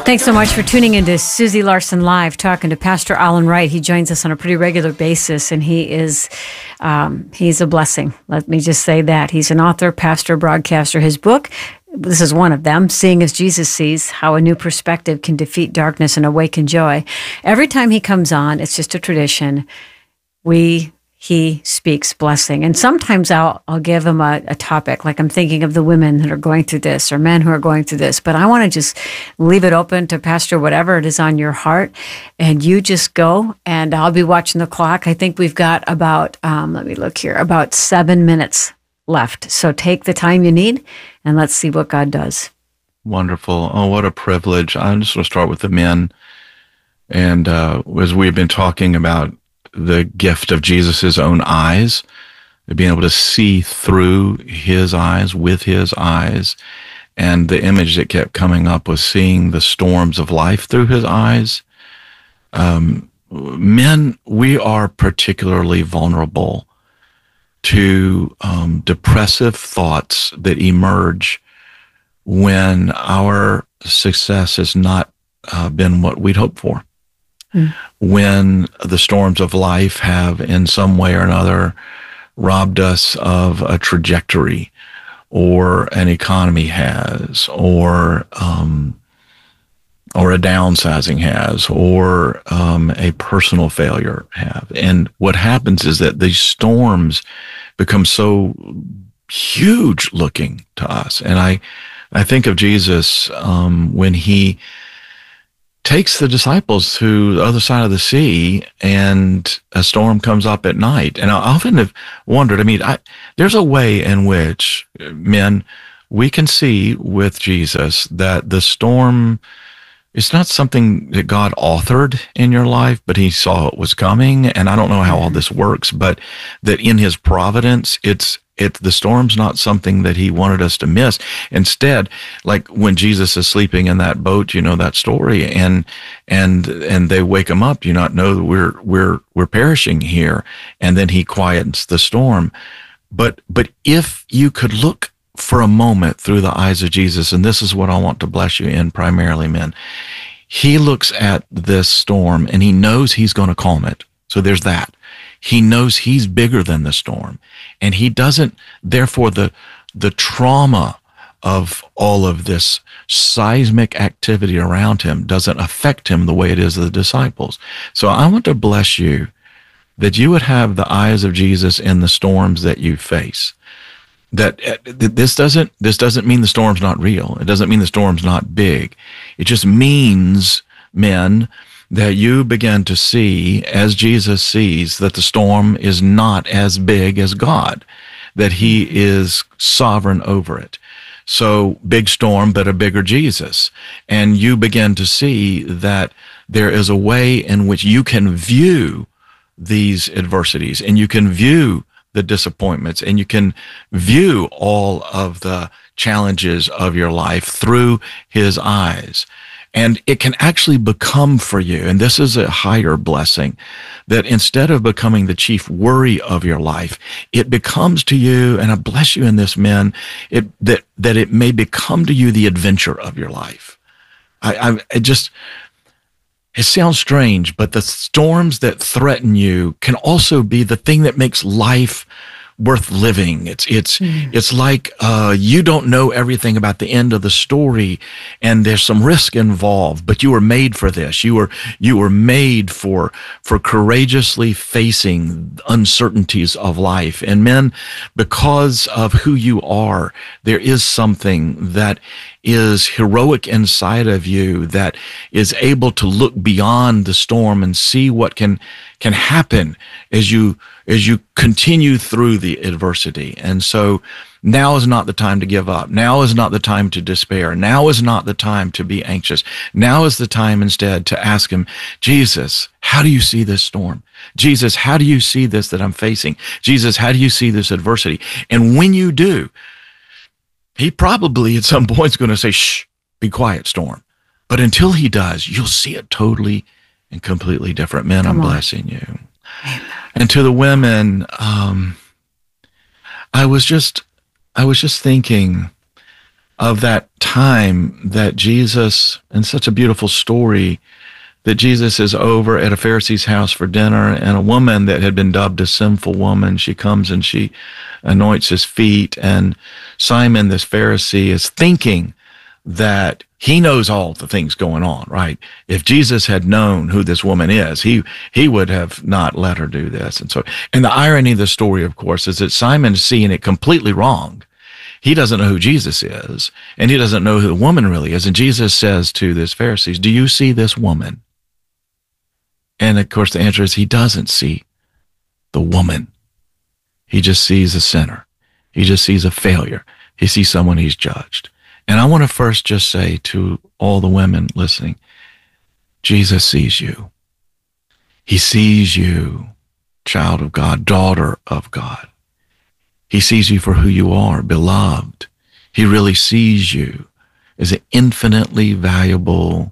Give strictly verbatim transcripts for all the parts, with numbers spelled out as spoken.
Thanks so much for tuning into Susie Larson Live, talking to Pastor Alan Wright. He joins us on a pretty regular basis, and he is um, he's a blessing. Let me just say that. He's an author, pastor, broadcaster. His book, this is one of them, Seeing as Jesus Sees, How a New Perspective Can Defeat Darkness and Awaken Joy. Every time he comes on, it's just a tradition. We He speaks blessing. And sometimes I'll I'll give him a, a topic, like I'm thinking of the women that are going through this or men who are going through this. But I want to just leave it open to Pastor, whatever it is on your heart. And you just go, and I'll be watching the clock. I think we've got about, um, let me look here, about seven minutes left. So take the time you need, and let's see what God does. Wonderful. Oh, what a privilege. I'm just going to start with the men. And uh, as we've been talking about the gift of Jesus's own eyes, being able to see through his eyes, with his eyes. And the image that kept coming up was seeing the storms of life through his eyes. Um, men, we are particularly vulnerable to um, depressive thoughts that emerge when our success has not uh, been what we'd hoped for. Mm. When the storms of life have in some way or another robbed us of a trajectory, or an economy has, or um, or a downsizing has, or um, a personal failure have. And what happens is that these storms become so huge looking to us. And I, I think of Jesus um, when he takes the disciples to the other side of the sea, and a storm comes up at night. And I often have wondered, I mean, I, there's a way in which, men, we can see with Jesus that the storm is not something that God authored in your life, but he saw it was coming. And I don't know how all this works, but that in his providence, it's It, the storm's not something that he wanted us to miss. Instead, like when Jesus is sleeping in that boat, you know that story, and and and they wake him up, you not know that we're we're we're perishing here, and then he quiets the storm. But but if you could look for a moment through the eyes of Jesus, and this is what I want to bless you in primarily, men, he looks at this storm and he knows he's going to calm it. So there's that. He knows he's bigger than the storm, and he doesn't, therefore the, the trauma of all of this seismic activity around him doesn't affect him the way it is the disciples. So I want to bless you that you would have the eyes of Jesus in the storms that you face. That this doesn't, this doesn't mean the storm's not real. It doesn't mean the storm's not big. It just means, men, that you begin to see, as Jesus sees, that the storm is not as big as God, that he is sovereign over it. So big storm, but a bigger Jesus. And you begin to see that there is a way in which you can view these adversities, and you can view the disappointments, and you can view all of the challenges of your life through his eyes. And it can actually become for you, and this is a higher blessing, that instead of becoming the chief worry of your life, it becomes to you, and I bless you in this, men, it, that, that it may become to you the adventure of your life. I, I it just, it sounds strange, but the storms that threaten you can also be the thing that makes life worth living. It's it's mm. it's like uh, you don't know everything about the end of the story, and there's some risk involved. But you were made for this. You were you were made for for courageously facing uncertainties of life. And men, because of who you are, there is something that is heroic inside of you that is able to look beyond the storm and see what can can happen as you as you continue through the adversity. And so now is not the time to give up. Now is not the time to despair. Now is not the time to be anxious. Now is the time instead to ask him, Jesus, how do you see this storm? Jesus, how do you see this that I'm facing? Jesus, how do you see this adversity? And when you do, he probably at some point is going to say, shh, be quiet, storm. But until he does, you'll see it totally and completely different. Men, Come I'm on. blessing you. Amen. And to the women, um, I was just, I was just thinking of that time that Jesus, and such a beautiful story, that Jesus is over at a Pharisee's house for dinner, and a woman that had been dubbed a sinful woman, she comes and she anoints his feet, and Simon, this Pharisee, is thinking that he knows all the things going on, right? If Jesus had known who this woman is, he he would have not let her do this. And so, and the irony of the story, of course, is that Simon's seeing it completely wrong. He doesn't know who Jesus is, and he doesn't know who the woman really is. And Jesus says to this Pharisee, do you see this woman? And of course, the answer is he doesn't see the woman. He just sees a sinner. He just sees a failure. He sees someone he's judged. And I want to first just say to all the women listening, Jesus sees you. He sees you, child of God, daughter of God. He sees you for who you are, beloved. He really sees you as an infinitely valuable,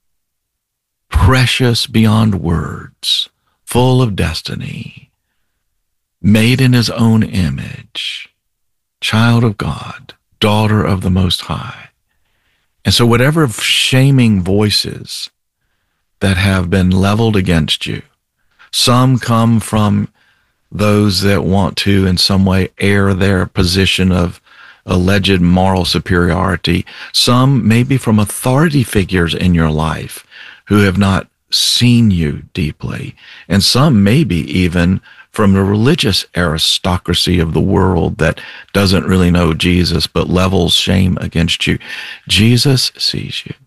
precious beyond words, full of destiny, made in his own image, child of God, daughter of the Most High. And so whatever shaming voices that have been leveled against you, some come from those that want to in some way air their position of alleged moral superiority, some maybe from authority figures in your life who have not seen you deeply, and some maybe even from the religious aristocracy of the world that doesn't really know Jesus but levels shame against you. Jesus sees you.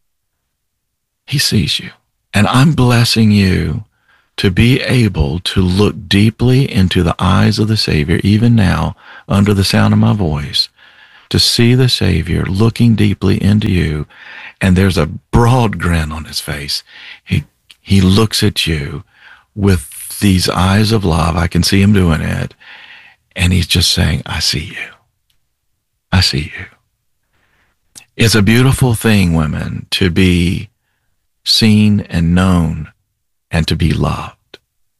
He sees you. And I'm blessing you to be able to look deeply into the eyes of the Savior, even now, under the sound of my voice, to see the Savior looking deeply into you, and there's a broad grin on his face. He, he looks at you with these eyes of love. I can see him doing it. And he's just saying, I see you. I see you. It's a beautiful thing, women, to be seen and known and to be loved.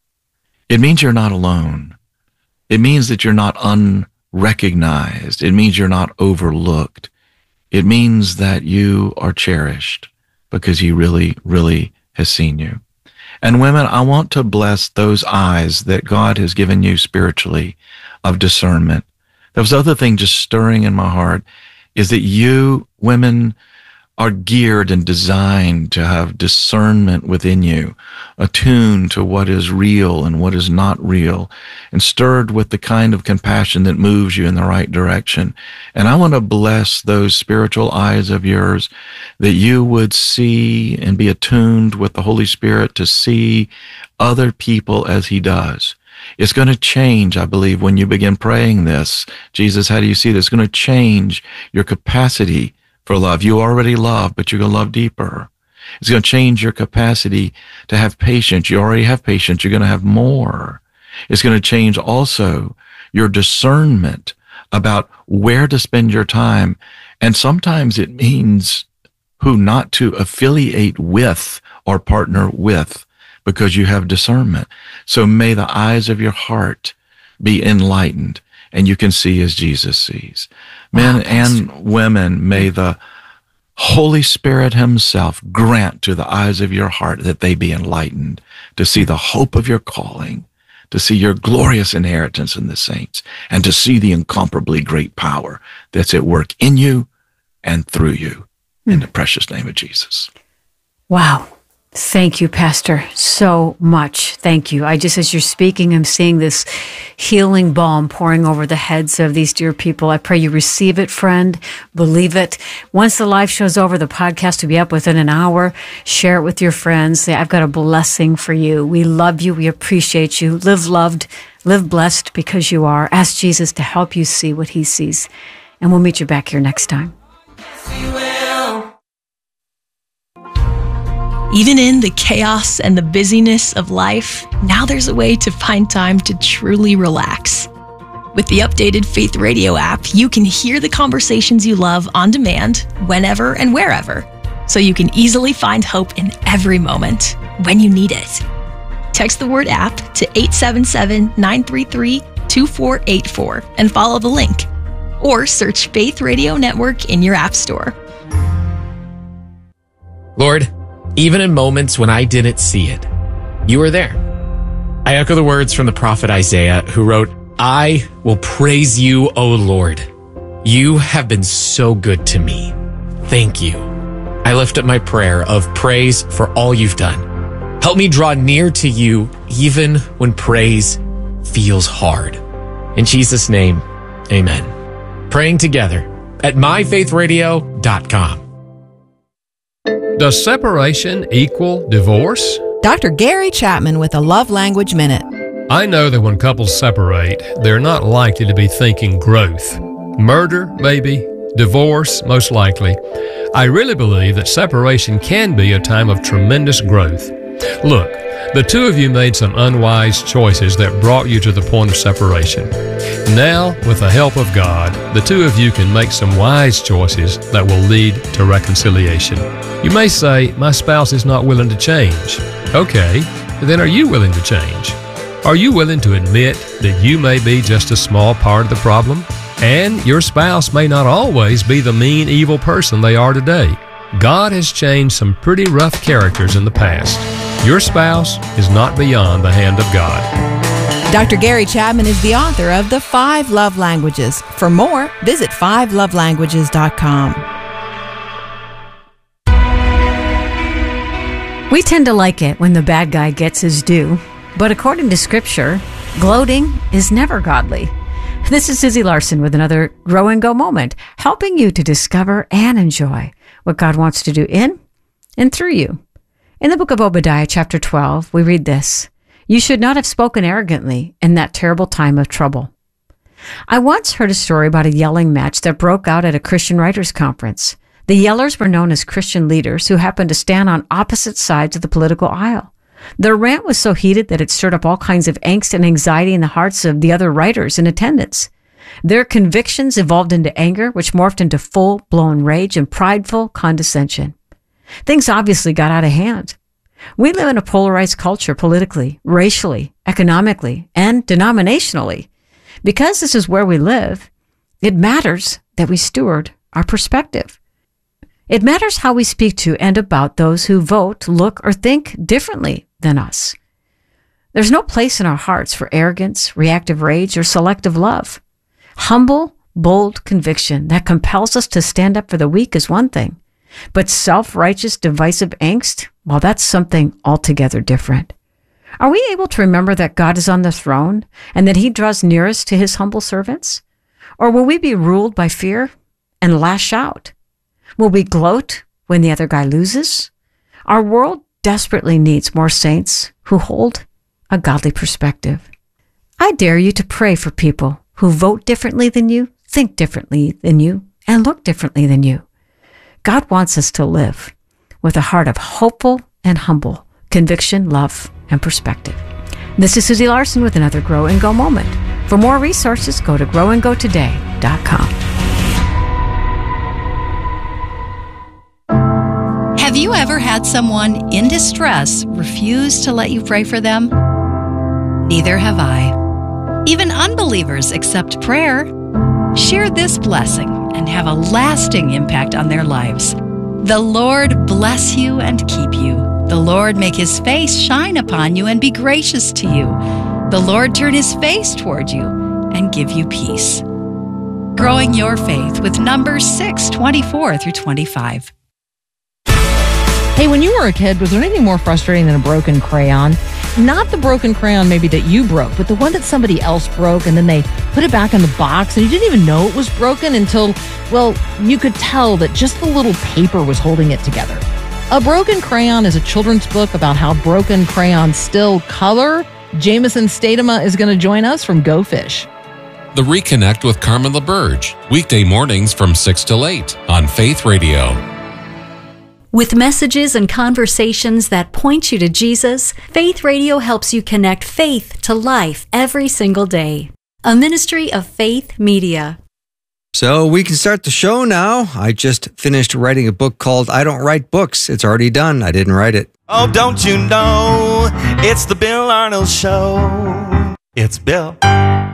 It means you're not alone. It means that you're not unrecognized. It means you're not overlooked. It means that you are cherished because he really, really has seen you. And women, I want to bless those eyes that God has given you spiritually of discernment. There was other thing just stirring in my heart is that you, women, are geared and designed to have discernment within you, attuned to what is real and what is not real, and stirred with the kind of compassion that moves you in the right direction. And I want to bless those spiritual eyes of yours, that you would see and be attuned with the Holy Spirit to see other people as he does. It's going to change, I believe, when you begin praying this. Jesus, how do you see this? It's going to change your capacity for love. You already love, but you're going to love deeper. It's going to change your capacity to have patience. You already have patience. You're going to have more. It's going to change also your discernment about where to spend your time. And sometimes it means who not to affiliate with or partner with, because you have discernment. So may the eyes of your heart be enlightened and you can see as Jesus sees. Men wow, and women, may the Holy Spirit himself grant to the eyes of your heart that they be enlightened to see the hope of your calling, to see your glorious inheritance in the saints, and to see the incomparably great power that's at work in you and through you, mm. in the precious name of Jesus. Wow. Thank you, Pastor, so much. Thank you. I just, as you're speaking, I'm seeing this healing balm pouring over the heads of these dear people. I pray you receive it, friend. Believe it. Once the live show's over, the podcast will be up within an hour. Share it with your friends. Say, I've got a blessing for you. We love you. We appreciate you. Live loved. Live blessed because you are. Ask Jesus to help you see what he sees. And we'll meet you back here next time. Even in the chaos and the busyness of life, now there's a way to find time to truly relax. With the updated Faith Radio app, you can hear the conversations you love on demand, whenever and wherever, so you can easily find hope in every moment when you need it. Text the word app to eight seven seven, nine three three, two four eight four and follow the link. or search Faith Radio Network in your app store. Lord, even in moments when I didn't see it, you were there. I echo the words from the prophet Isaiah, who wrote, I will praise you, O Lord. You have been so good to me. Thank you. I lift up my prayer of praise for all you've done. Help me draw near to you even when praise feels hard. In Jesus' name, amen. Praying together at my faith radio dot com. Does separation equal divorce? Doctor Gary Chapman with a Love Language Minute. I know that when couples separate, they're not likely to be thinking growth. Murder, maybe. Divorce, most likely. I really believe that separation can be a time of tremendous growth. Look, the two of you made some unwise choices that brought you to the point of separation. Now, with the help of God, the two of you can make some wise choices that will lead to reconciliation. You may say, my spouse is not willing to change. Okay, then are you willing to change? Are you willing to admit that you may be just a small part of the problem? And your spouse may not always be the mean, evil person they are today. God has changed some pretty rough characters in the past. Your spouse is not beyond the hand of God. Doctor Gary Chapman is the author of The Five Love Languages. For more, visit five love languages dot com. We tend to like it when the bad guy gets his due, but according to Scripture, gloating is never godly. This is Susie Larson with another Grow and Go moment, helping you to discover and enjoy what God wants to do in and through you. In the book of Obadiah, chapter twelve, we read this: You should not have spoken arrogantly in that terrible time of trouble. I once heard a story about a yelling match that broke out at a Christian writers' conference. The yellers were known as Christian leaders who happened to stand on opposite sides of the political aisle. Their rant was so heated that it stirred up all kinds of angst and anxiety in the hearts of the other writers in attendance. Their convictions evolved into anger, which morphed into full-blown rage and prideful condescension. Things obviously got out of hand. We live in a polarized culture politically, racially, economically, and denominationally. Because this is where we live, it matters that we steward our perspective. It matters how we speak to and about those who vote, look, or think differently than us. There's no place in our hearts for arrogance, reactive rage, or selective love. Humble, bold conviction that compels us to stand up for the weak is one thing, but self-righteous, divisive angst, well, that's something altogether different. Are we able to remember that God is on the throne and that he draws nearest to his humble servants? Or will we be ruled by fear and lash out? Will we gloat when the other guy loses? Our world desperately needs more saints who hold a godly perspective. I dare you to pray for people who vote differently than you, think differently than you, and look differently than you. God wants us to live with a heart of hopeful and humble conviction, love, and perspective. This is Susie Larson with another Grow and Go moment. For more resources, go to grow and go today dot com. Have you ever had someone in distress refuse to let you pray for them? Neither have I. Even unbelievers accept prayer. Share this blessing and have a lasting impact on their lives. The Lord bless you and keep you. The Lord make his face shine upon you and be gracious to you. The Lord turn his face toward you and give you peace. Growing your faith with Numbers six, twenty-four through twenty-five. Hey, when you were a kid, was there anything more frustrating than a broken crayon? Not the broken crayon maybe that you broke, but the one that somebody else broke and then they put it back in the box and you didn't even know it was broken until, well, you could tell that just the little paper was holding it together. A Broken Crayon is a children's book about how broken crayons still color. Jameson Statema is going to join us from Go Fish. The Reconnect with Carmen LaBerge, weekday mornings from six till eight on Faith Radio. With messages and conversations that point you to Jesus, Faith Radio helps you connect faith to life every single day. A ministry of Faith Media. So we can start the show now. I just finished writing a book called I Don't Write Books. It's already done. I didn't write it. Oh, don't you know? It's the Bill Arnold Show. It's Bill.